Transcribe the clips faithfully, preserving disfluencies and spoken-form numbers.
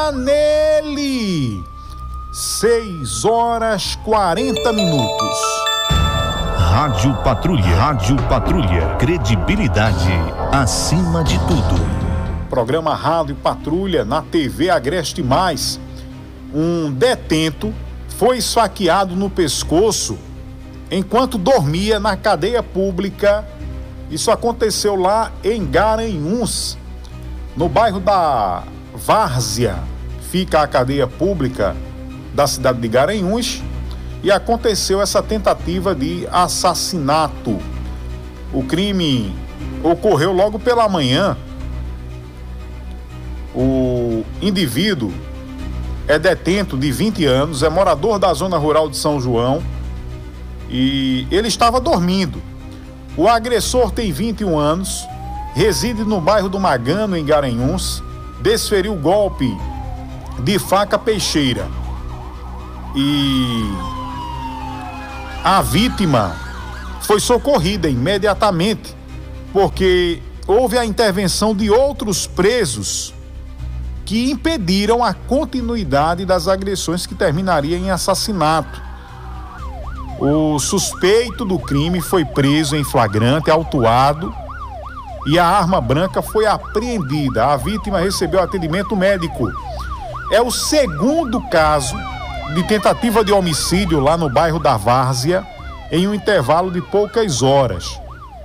Liga nele! seis horas quarenta minutos. Rádio Patrulha. Rádio Patrulha. Credibilidade acima de tudo. Programa Rádio Patrulha na T V Agreste Mais. Um detento foi esfaqueado no pescoço enquanto dormia na cadeia pública. Isso aconteceu lá em Garanhuns, no bairro da Várzea. Fica a cadeia pública da cidade de Garanhuns, e aconteceu essa tentativa de assassinato. O crime ocorreu logo pela manhã. O indivíduo é detento de vinte anos, é morador da zona rural de São João e ele estava dormindo. O agressor tem vinte e um anos, reside no bairro do Magano, em Garanhuns, desferiu golpe de faca peixeira. E a vítima foi socorrida imediatamente, porque houve a intervenção de outros presos que impediram a continuidade das agressões que terminariam em assassinato. O suspeito do crime foi preso em flagrante, autuado, e a arma branca foi apreendida. A vítima recebeu atendimento médico. É o segundo caso de tentativa de homicídio lá no bairro da Várzea, em um intervalo de poucas horas.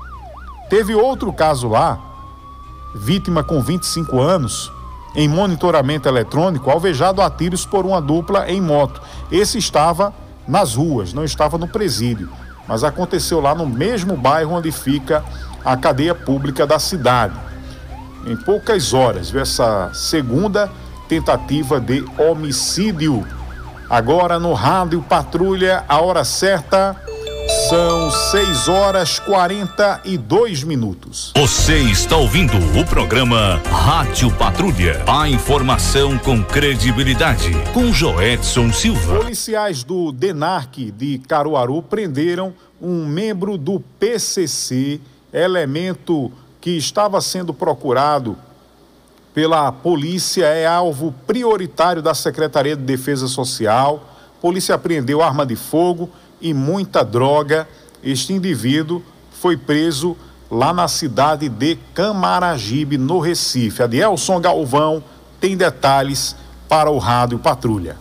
Teve outro caso lá, vítima com vinte e cinco anos, em monitoramento eletrônico, alvejado a tiros por uma dupla em moto. Esse estava nas ruas, não estava no presídio, mas aconteceu lá no mesmo bairro onde fica a cadeia pública da cidade. Em poucas horas, viu, essa segunda tentativa de homicídio. Agora no Rádio Patrulha, a hora certa são seis horas quarenta e dois minutos. Você está ouvindo o programa Rádio Patrulha. A informação com credibilidade, com Joedson Silva. Policiais do DENARC de Caruaru prenderam um membro do P C C, elemento que estava sendo procurado pela polícia, é alvo prioritário da Secretaria de Defesa Social. A polícia apreendeu arma de fogo e muita droga. Este indivíduo foi preso lá na cidade de Camaragibe, no Recife. Adielson Galvão tem detalhes para o Rádio Patrulha.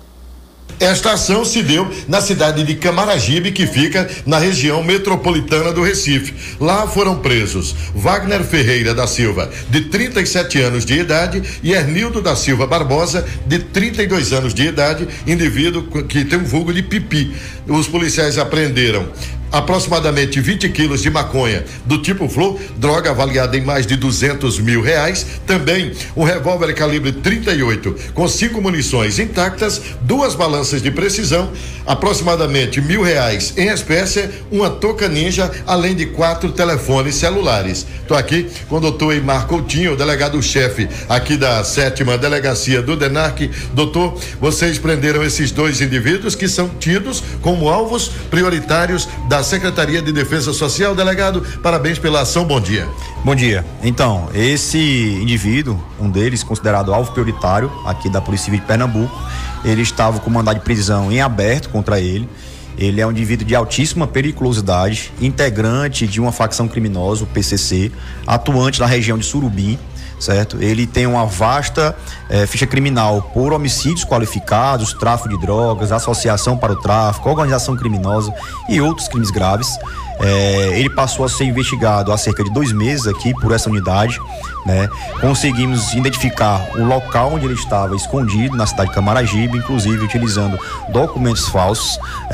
Esta ação se deu na cidade de Camaragibe, que fica na região metropolitana do Recife. Lá foram presos Wagner Ferreira da Silva, de trinta e sete anos de idade, e Hernildo da Silva Barbosa, de trinta e dois anos de idade, indivíduo que tem um vulgo de Pipi. Os policiais apreenderam aproximadamente vinte quilos de maconha do tipo Flow, droga avaliada em mais de duzentos mil reais. Também um revólver calibre trinta e oito com cinco munições intactas, duas balanças de precisão, aproximadamente mil reais em espécie, uma touca ninja, além de quatro telefones celulares. Estou aqui com o doutor Eimar Coutinho, delegado-chefe aqui da sétima delegacia do DENARC. Doutor, vocês prenderam esses dois indivíduos que são tidos como alvos prioritários da Secretaria de Defesa Social. Delegado, parabéns pela ação, bom dia. Bom dia. Então, esse indivíduo, um deles considerado alvo prioritário aqui da Polícia Civil de Pernambuco, ele estava com mandado de prisão em aberto contra ele. Ele é um indivíduo de altíssima periculosidade, integrante de uma facção criminosa, o P C C, atuante na região de Surubim, certo? Ele tem uma vasta eh, ficha criminal por homicídios qualificados, tráfico de drogas, associação para o tráfico, organização criminosa e outros crimes graves. Eh, ele passou a ser investigado há cerca de dois meses aqui por essa unidade, né? Conseguimos identificar o local onde ele estava escondido, na cidade de Camaragibe, inclusive utilizando documentos falsos.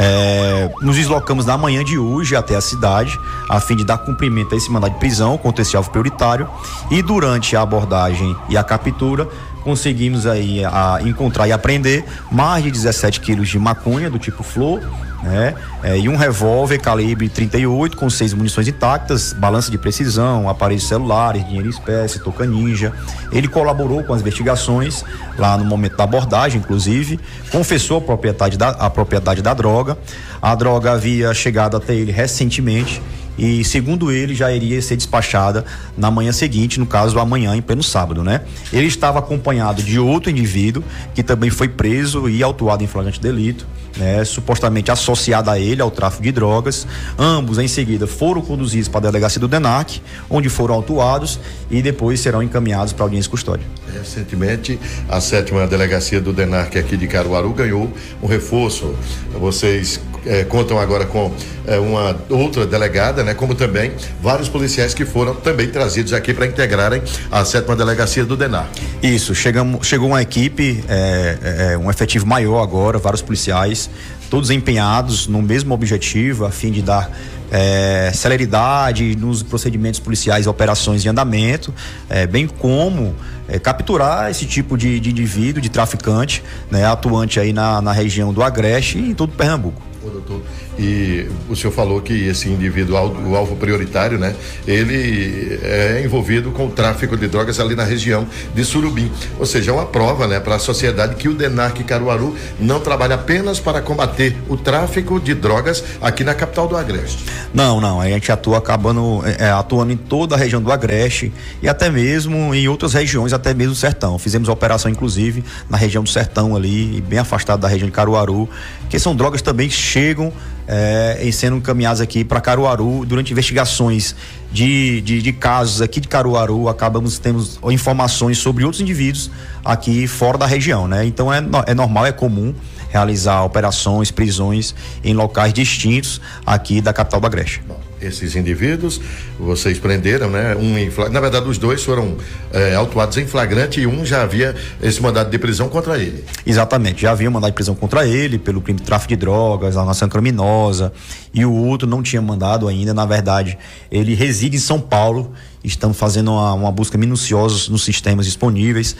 Eh, nos deslocamos na manhã de hoje até a cidade, a fim de dar cumprimento a esse mandado de prisão contra esse alvo prioritário, e durante a abordagem e a captura, conseguimos aí a encontrar e apreender mais de dezessete quilos de maconha do tipo Flow, né? É, e um revólver calibre trinta e oito com seis munições intactas, balança de precisão, aparelhos celulares, dinheiro em espécie, touca ninja. Ele colaborou com as investigações lá no momento da abordagem, inclusive, confessou a propriedade da, a propriedade da droga. A droga havia chegado até ele recentemente e, segundo ele, já iria ser despachada na manhã seguinte, no caso amanhã, em pleno sábado, né? Ele estava acompanhado de outro indivíduo que também foi preso e autuado em flagrante delito, né? Supostamente associado a ele ao tráfico de drogas. Ambos em seguida foram conduzidos para a delegacia do DENARC, onde foram autuados e depois serão encaminhados para audiência e custódia. Recentemente, a sétima delegacia do DENARC aqui de Caruaru ganhou um reforço. Vocês eh, contam agora com eh, uma outra delegada, né? Como também vários policiais que foram também trazidos aqui para integrarem a sétima delegacia do DENARC. Isso, chegamos, chegou uma equipe, é, é, um efetivo maior agora, vários policiais, todos empenhados no mesmo objetivo, a fim de dar é, celeridade nos procedimentos policiais e operações em andamento, é, bem como é, capturar esse tipo de, de indivíduo, de traficante, né, atuante aí na, na região do Agreste e em todo o Pernambuco. Ô, doutor, e o senhor falou que esse indivíduo, o alvo prioritário, né? Ele é envolvido com o tráfico de drogas ali na região de Surubim. Ou seja, é uma prova, né, para a sociedade que o DENARC Caruaru não trabalha apenas para combater o tráfico de drogas aqui na capital do Agreste. Não, não, a gente atua acabando, é, atuando em toda a região do Agreste e até mesmo em outras regiões, até mesmo do Sertão. Fizemos operação, inclusive, na região do Sertão ali, bem afastado da região de Caruaru, que são drogas também que chegam É, em sendo encaminhados aqui para Caruaru durante investigações de, de, de casos aqui de Caruaru. Acabamos temos informações sobre outros indivíduos aqui fora da região, né? Então é, é normal, é comum realizar operações, prisões em locais distintos aqui da capital do Agreste. Bom, esses indivíduos vocês prenderam, né? Um em, na verdade os dois foram é, autuados em flagrante e um já havia esse mandado de prisão contra ele. Exatamente, já havia um mandado de prisão contra ele pelo crime de tráfico de drogas, ação criminosa, e o outro não tinha mandado ainda. Na verdade, ele reside em São Paulo. Estamos fazendo uma, uma busca minuciosa nos sistemas disponíveis,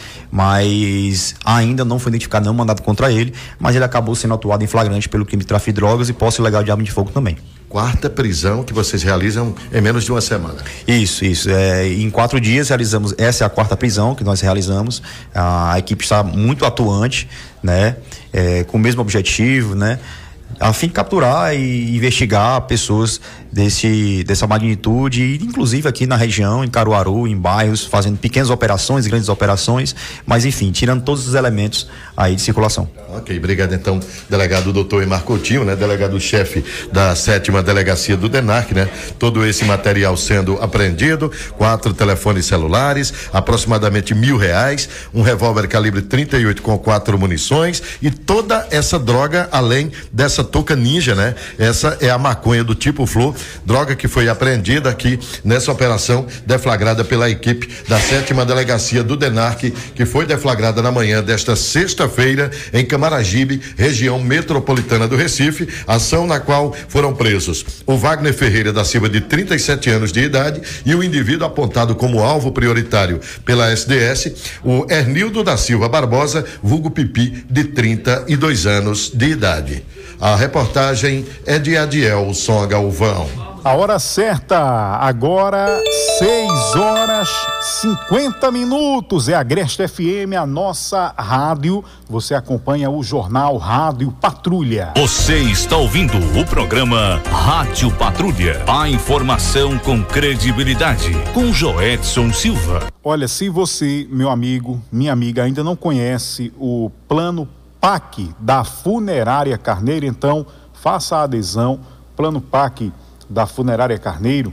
mas ainda não foi identificado nenhum mandado contra ele, mas ele acabou sendo atuado em flagrante pelo crime de tráfico de drogas e posse ilegal de arma de fogo também. Quarta prisão que vocês realizam em menos de uma semana. Isso, isso. É, em quatro dias realizamos, essa é a quarta prisão que nós realizamos. A equipe está muito atuante, né? É, com o mesmo objetivo, né? A fim de capturar e investigar pessoas desse, dessa magnitude, e inclusive aqui na região, em Caruaru, em bairros, fazendo pequenas operações, grandes operações, mas enfim, tirando todos os elementos aí de circulação. Ok, obrigado então, delegado doutor Emar Coutinho, né? Delegado-chefe da sétima delegacia do DENARC, né? Todo esse material sendo apreendido, quatro telefones celulares, aproximadamente mil reais, um revólver calibre trinta e oito com quatro munições e toda essa droga, além dessa touca ninja, né? Essa é a maconha do tipo flor, droga que foi apreendida aqui nessa operação deflagrada pela equipe da sétima delegacia do DENARC, que foi deflagrada na manhã desta sexta-feira em Camaragibe, região metropolitana do Recife, ação na qual foram presos o Wagner Ferreira da Silva, de trinta e sete anos de idade, e o indivíduo apontado como alvo prioritário pela S D S, o Ernildo da Silva Barbosa, vulgo Pipi, de trinta e dois anos de idade. A reportagem é de Adiel Som Galvão. A hora certa, agora seis horas cinquenta minutos, é a Agreste F M, a nossa rádio. Você acompanha o jornal Rádio Patrulha. Você está ouvindo o programa Rádio Patrulha. A informação com credibilidade, com Joedson Silva. Olha, se você, meu amigo, minha amiga, ainda não conhece o plano P A C da Funerária Carneiro, então faça a adesão. Plano P A C da Funerária Carneiro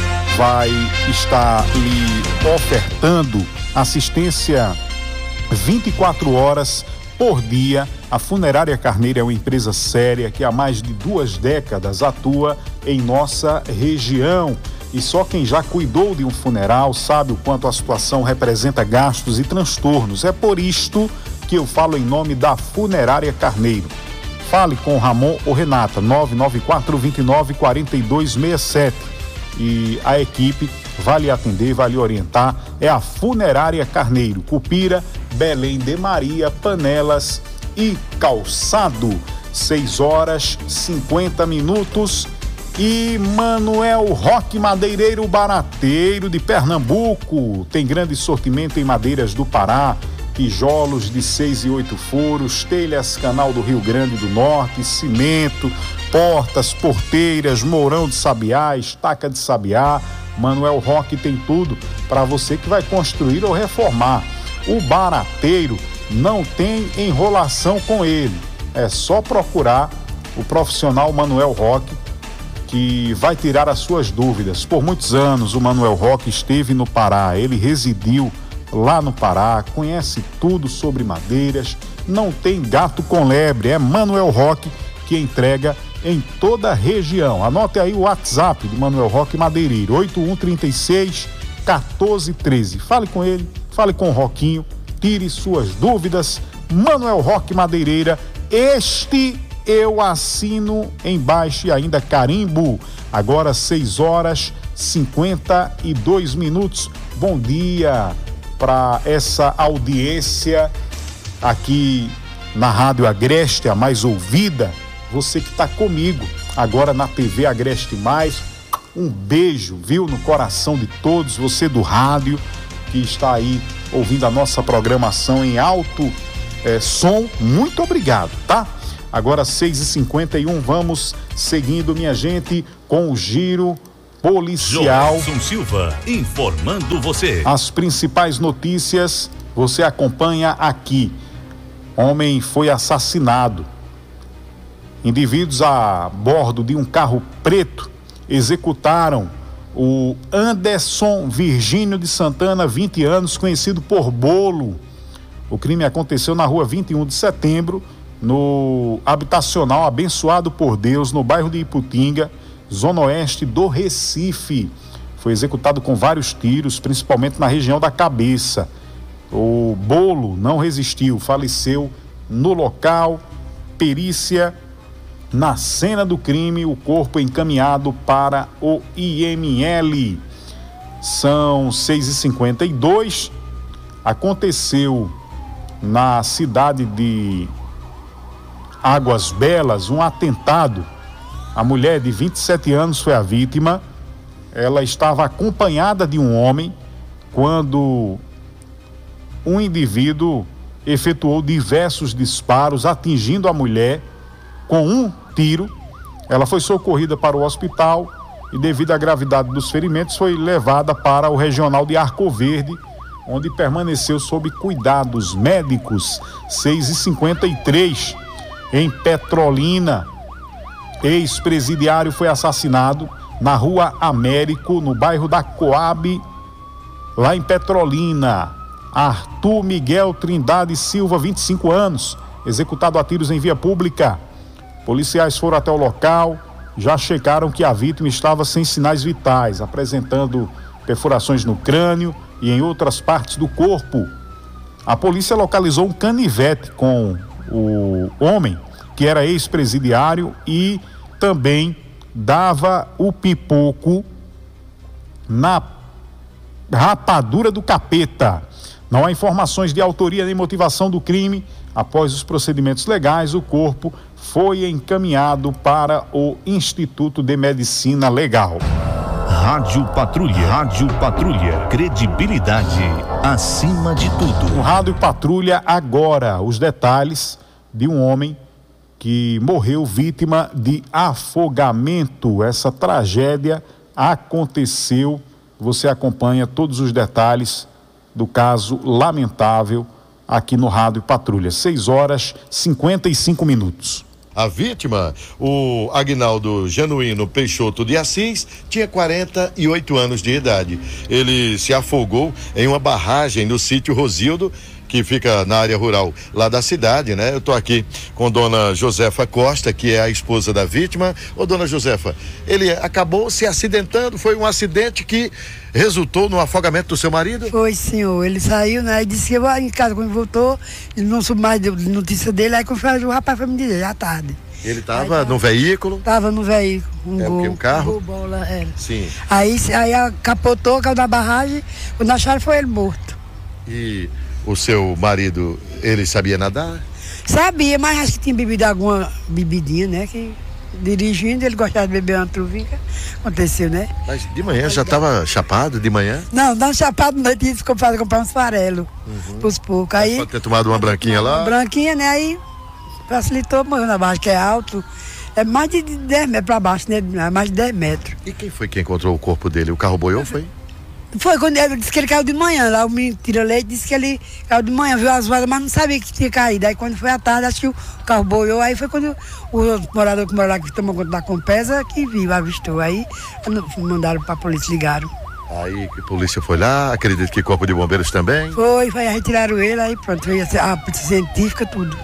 vai estar lhe ofertando assistência vinte e quatro horas por dia. A Funerária Carneiro é uma empresa séria que há mais de duas décadas atua em nossa região, e só quem já cuidou de um funeral sabe o quanto a situação representa gastos e transtornos. É por isto que eu falo em nome da Funerária Carneiro. Fale com Ramon ou Renata, nove nove quatro, dois nove, quatro dois seis sete, e a equipe vai lhe atender, vai lhe orientar. É a Funerária Carneiro, Cupira, Belém de Maria, Panelas e Calçado. seis horas cinquenta minutos. E Manuel Roque Madeireiro Barateiro de Pernambuco tem grande sortimento em madeiras do Pará, tijolos de seis e oito furos, telhas Canal do Rio Grande do Norte, cimento, portas, porteiras, mourão de sabiá, estaca de sabiá. Manuel Roque tem tudo para você que vai construir ou reformar. O barateiro não tem enrolação com ele. É só procurar o profissional Manuel Roque, que vai tirar as suas dúvidas. Por muitos anos o Manuel Roque esteve no Pará, ele residiu lá no Pará, conhece tudo sobre madeiras, não tem gato com lebre, é Manuel Roque que entrega em toda a região. Anote aí o WhatsApp do Manuel Roque Madeireiro, oito um três seis, um quatro um três. Fale com ele, fale com o Roquinho, tire suas dúvidas. Manuel Roque Madeireira, este eu assino embaixo e ainda carimbo. Agora seis horas e cinquenta e dois minutos. Bom dia para essa audiência aqui na Rádio Agreste, a mais ouvida. Você que está comigo agora na T V Agreste Mais, um beijo, viu, no coração de todos, você do rádio que está aí ouvindo a nossa programação em alto é, som, muito obrigado, tá? Agora seis e cinquenta e um, vamos seguindo, minha gente, com o giro policial. Joelson Silva, informando você. As principais notícias você acompanha aqui. Homem foi assassinado. Indivíduos a bordo de um carro preto executaram o Anderson Virgínio de Santana, vinte anos, conhecido por Bolo. O crime aconteceu na rua vinte e um de setembro, no habitacional Abençoado por Deus, no bairro de Iputinga, zona oeste do Recife. Foi executado com vários tiros, principalmente na região da cabeça. O Bolo não resistiu, faleceu no local. Perícia na cena do crime, o corpo encaminhado para o I M L. São seis e cinquenta e dois. Aconteceu na cidade de Águas Belas um atentado. A mulher de vinte e sete anos foi a vítima. Ela estava acompanhada de um homem quando um indivíduo efetuou diversos disparos, atingindo a mulher com um tiro. Ela foi socorrida para o hospital e, devido à gravidade dos ferimentos, foi levada para o regional de Arco Verde, onde permaneceu sob cuidados médicos. seis e cinquenta e três. Em Petrolina, ex-presidiário foi assassinado na rua Américo, no bairro da Coab, lá em Petrolina. Arthur Miguel Trindade Silva, vinte e cinco anos, executado a tiros em via pública. Policiais foram até o local, já checaram que a vítima estava sem sinais vitais, apresentando perfurações no crânio e em outras partes do corpo. A polícia localizou um canivete com o homem, que era ex-presidiário e também dava o pipoco na rapadura do capeta. Não há informações de autoria nem motivação do crime. Após os procedimentos legais, o corpo foi encaminhado para o Instituto de Medicina Legal. Rádio Patrulha, Rádio Patrulha, credibilidade acima de tudo. No Rádio Patrulha agora, os detalhes de um homem que morreu vítima de afogamento. Essa tragédia aconteceu, você acompanha todos os detalhes do caso lamentável aqui no Rádio Patrulha. seis horas e cinquenta e cinco minutos. A vítima, o Agnaldo Genuíno Peixoto de Assis, tinha quarenta e oito anos de idade. Ele se afogou em uma barragem no sítio Rosildo, que fica na área rural lá da cidade, né? Eu tô aqui com dona Josefa Costa, que é a esposa da vítima. Ô, dona Josefa, ele acabou se acidentando, foi um acidente que resultou no afogamento do seu marido? Foi, senhor, ele saiu, né, e disse que eu em casa, quando voltou, ele não soube mais de notícia dele, aí quando foi, o rapaz foi me dizer, à tarde. Ele estava no veículo? Tava no veículo, um é gol, um carro? Um gol, bola, era. Sim. Aí, aí capotou, caiu na barragem, quando acharam foi ele morto. E o seu marido, ele sabia nadar? Sabia, mas acho que tinha bebido alguma bebidinha, né? Que dirigindo, ele gostava de beber uma truvinha. Aconteceu, né? Mas de manhã já estava chapado, de manhã? Não, não chapado, não. Tinha comprado comprar uns farelos, uhum. Pros poucos. Aí, pode ter tomado uma branquinha lá? Uma branquinha, né? Aí facilitou, morreu na barra, que é alto. É mais de dez metros para baixo, né? Mais de dez metros. E quem foi que encontrou o corpo dele? O carro boiou, foi? Foi quando ele disse que ele caiu de manhã. Lá o menino tira leite, disse que ele caiu de manhã, viu as vagas, mas não sabia que tinha caído. Aí quando foi à tarde, acho que o carro boiou. Aí foi quando o morador que mora lá, que tomou conta da Compesa, que viu, avistou. Aí mandaram para a polícia, ligaram. Aí a polícia foi lá, acredito que corpo de bombeiros também. Foi, foi, aí retiraram ele, aí pronto, veio a polícia científica, tudo.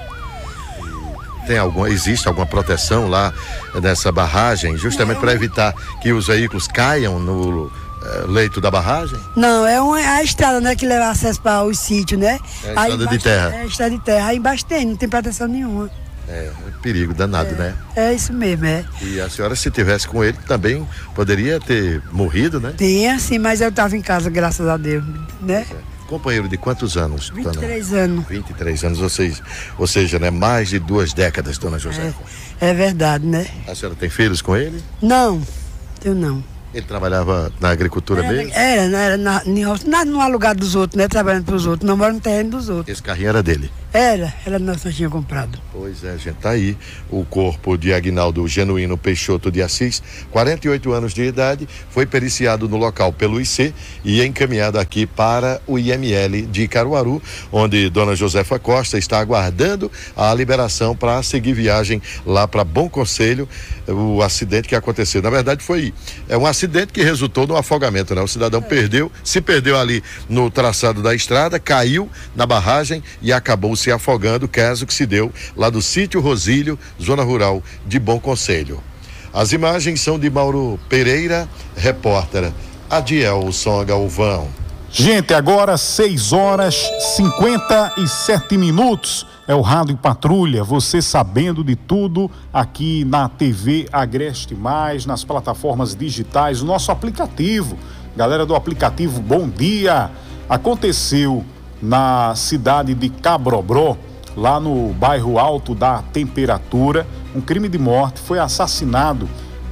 Tem alguma, existe alguma proteção lá nessa barragem, justamente para evitar que os veículos caiam no uh, leito da barragem? Não, é uma, a estrada, né, que leva acesso para os sítios, né? É a estrada de terra. É a estrada de terra, aí embaixo tem, não tem proteção nenhuma. É, um perigo danado, é, né? É isso mesmo, é. E a senhora, se tivesse com ele, também poderia ter morrido, né? Tinha, sim, mas eu estava em casa, graças a Deus, né? É. Companheiro de quantos anos, vinte e três dona? anos. vinte e três anos, ou seja, ou seja, né, mais de duas décadas, dona Josefa. É, é verdade, né? A senhora tem filhos com ele? Não, eu não. Ele trabalhava na agricultura era, mesmo? Era, não era na, na, no alugar dos outros, né? Trabalhando para os outros, não mora no terreno dos outros. Esse carrinho era dele? Era, ela nós tinha comprado. Pois é, gente, tá aí o corpo de Aguinaldo Genuíno Peixoto de Assis, quarenta e oito anos de idade, foi periciado no local pelo I C e encaminhado aqui para o I M L de Caruaru, onde dona Josefa Costa está aguardando a liberação para seguir viagem lá para Bom Conselho. O acidente que aconteceu, na verdade foi é um acidente que resultou no afogamento, né? O cidadão é. perdeu, se perdeu ali no traçado da estrada, caiu na barragem e acabou se afogando, caso que se deu lá do sítio Rosílio, zona rural de Bom Conselho. As imagens são de Mauro Pereira, repórter Adielson Galvão. Gente, agora seis horas e cinquenta e sete minutos. É o Rádio Patrulha, você sabendo de tudo aqui na T V Agreste Mais, nas plataformas digitais, o nosso aplicativo. Galera do aplicativo, bom dia. Aconteceu na cidade de Cabrobró, lá no bairro Alto da Temperatura, um crime de morte. Foi assassinado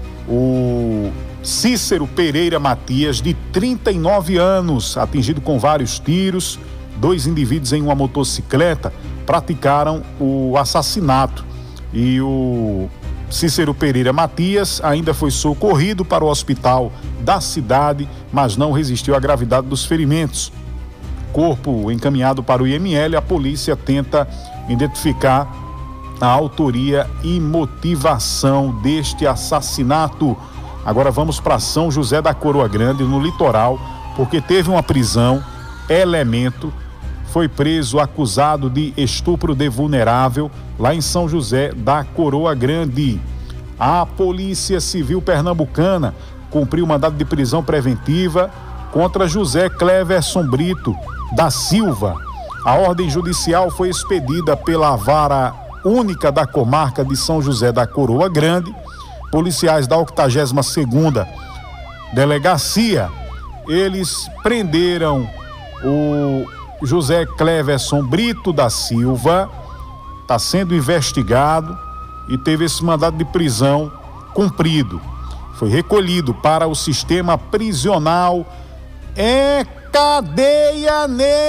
o Cícero Pereira Matias, de trinta e nove anos, atingido com vários tiros. Dois indivíduos em uma motocicleta praticaram o assassinato e o Cícero Pereira Matias ainda foi socorrido para o hospital da cidade, mas não resistiu à gravidade dos ferimentos. Corpo encaminhado para o I M L, a polícia tenta identificar a autoria e motivação deste assassinato. Agora vamos para São José da Coroa Grande, no litoral, porque teve uma prisão. Elemento foi preso acusado de estupro de vulnerável lá em São José da Coroa Grande. A Polícia Civil Pernambucana cumpriu mandado de prisão preventiva contra José Cleverson Brito da Silva. A ordem judicial foi expedida pela Vara Única da Comarca de São José da Coroa Grande. Policiais da octagésima segunda Delegacia, eles prenderam o José Cleverson Brito da Silva, está sendo investigado e teve esse mandado de prisão cumprido. Foi recolhido para o sistema prisional. É cadeia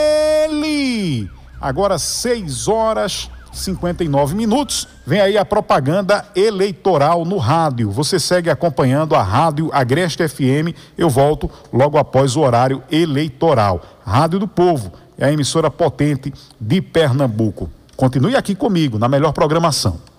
nele! Agora seis horas e cinquenta e nove minutos. Vem aí a propaganda eleitoral no rádio. Você segue acompanhando a Rádio Agreste F M. Eu volto logo após o horário eleitoral. Rádio do Povo é a emissora potente de Pernambuco. Continue aqui comigo na melhor programação.